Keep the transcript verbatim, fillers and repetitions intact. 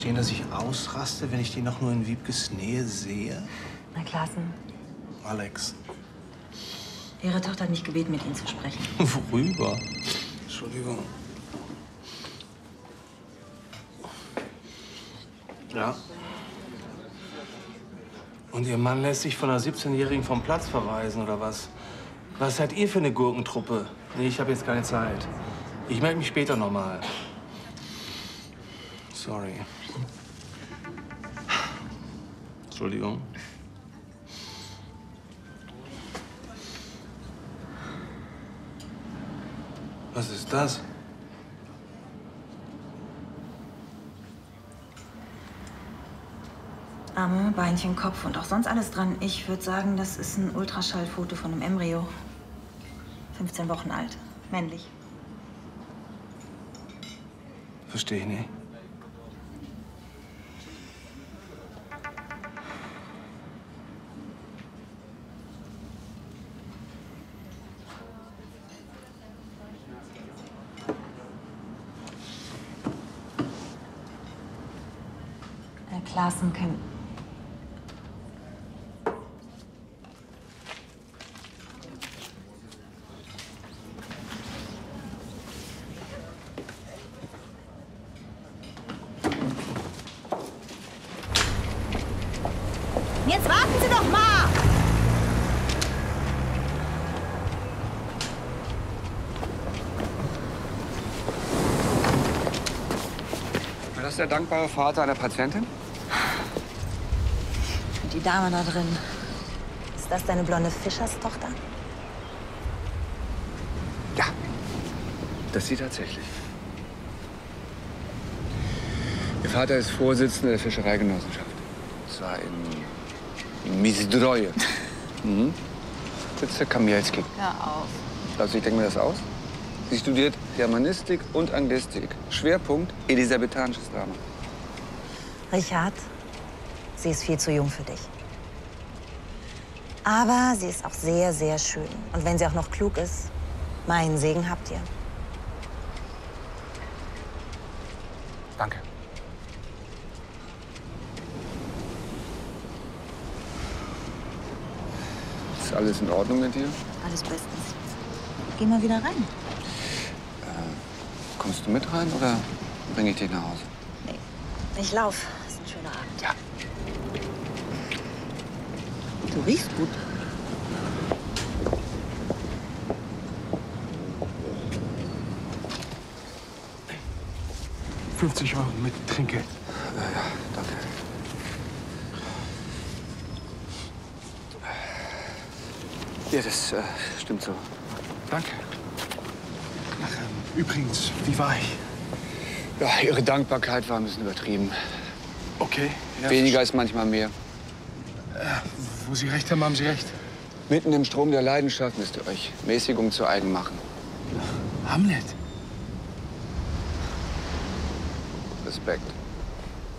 Sehen, dass ich ausraste, wenn ich den noch nur in Wiebkes Nähe sehe? Na, Klaassen. Alex. Ihre Tochter hat mich gebeten, mit Ihnen zu sprechen. Worüber? Entschuldigung. Ja. Und Ihr Mann lässt sich von einer siebzehnjährigen vom Platz verweisen, oder was? Was seid ihr für eine Gurkentruppe? Nee, ich habe jetzt keine Zeit. Ich melde mich später noch mal. Sorry. Entschuldigung. Was ist das? Arme, Beinchen, Kopf und auch sonst alles dran. Ich würde sagen, das ist ein Ultraschallfoto von einem Embryo. fünfzehn Wochen alt. Männlich. Verstehe ich nicht. Herr Klaassen, können... Jetzt warten Sie doch mal! War das der dankbare Vater einer Patientin? Und die Dame da drin. Ist das deine blonde Fischerstochter? Ja, das sie tatsächlich. Ihr Vater ist Vorsitzender der Fischereigenossenschaft. Und zwar in Mizdroje. Mhm. Sitzt der Kamielski. Hör auf. Also ich denke mir das aus. Sie studiert Germanistik und Anglistik. Schwerpunkt elisabethanisches Drama. Richard, sie ist viel zu jung für dich. Aber sie ist auch sehr, sehr schön. Und wenn sie auch noch klug ist, meinen Segen habt ihr. Danke. Ist alles in Ordnung mit dir? Alles bestens. Geh mal wieder rein. Äh, kommst du mit rein oder bringe ich dich nach Hause? Nee, ich lauf. Ist ein schöner Abend. Ja. Du riechst gut. fünfzig Euro mit Trinkgeld. Ja, ja, danke. Ja, das äh, stimmt so. Danke. Ach, ähm, übrigens, wie war ich? Ja, Ihre Dankbarkeit war ein bisschen übertrieben. Okay. Ja, Weniger ist manchmal mehr. Äh, wo Sie recht haben, haben Sie recht. Mitten im Strom der Leidenschaft müsst ihr euch Mäßigung zu eigen machen. Hamlet. Respekt.